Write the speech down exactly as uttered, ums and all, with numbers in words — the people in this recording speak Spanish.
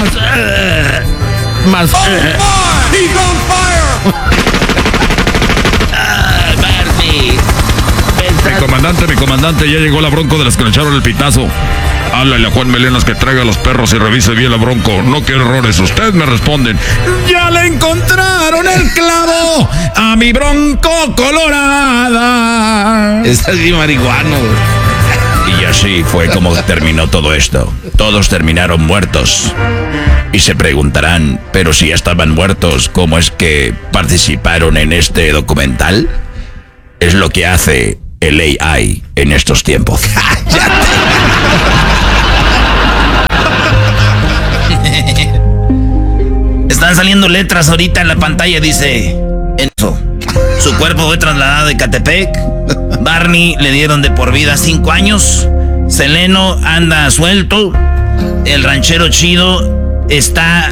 más, uh, más. Uh. He's on fire. Ah, Barney. Mi comandante, mi comandante, ya llegó la Bronco de las que le echaron el pitazo. Háblale a Juan Melenas que traiga a los perros y revise bien la Bronco. No quiero errores. Ustedes me responden. ¡Ya le encontraron el clavo a mi Bronco colorada! Es así marihuano. Y así fue como terminó todo esto. Todos terminaron muertos. Y se preguntarán, pero si ya estaban muertos, ¿cómo es que participaron en este documental? Es lo que hace el A I en estos tiempos. ¡Cállate! Están saliendo letras ahorita en la pantalla, dice Enzo. Su cuerpo fue trasladado de Catepec. Barney le dieron de por vida cinco años. Seleno anda suelto. El ranchero chido está